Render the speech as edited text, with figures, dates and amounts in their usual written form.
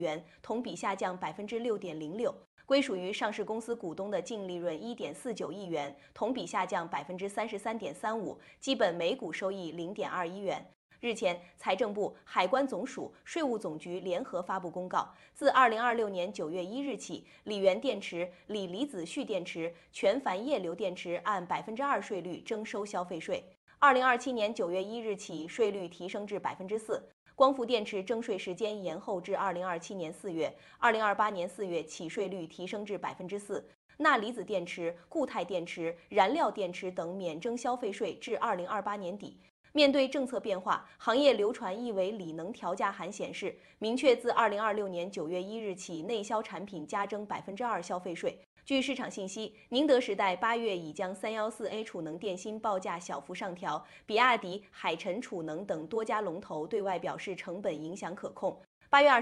元，同比下降6.06%。归属于上市公司股东的净利润1.49亿元，同比下降33.35%，基本每股收益0.21元。日前，财政部、海关总署、税务总局联合发布公告，自2026年9月1日起，锂源电池、锂离子蓄电池、全钒液流电池按2%税率征收消费税。2027年9月1日起，税率提升至4%。光伏电池征税时间延后至2027年4月，2028年4月起税率提升至4%。钠离子电池、固态电池、燃料电池等免征消费税至2028年底。面对政策变化，行业流传一维锂能调价函显示，明确自2026年9月1日起，内销产品加征2%消费税。据市场信息，宁德时代8月已将314A 储能电芯报价小幅上调，比亚迪、海辰储能等多家龙头对外表示成本影响可控。8月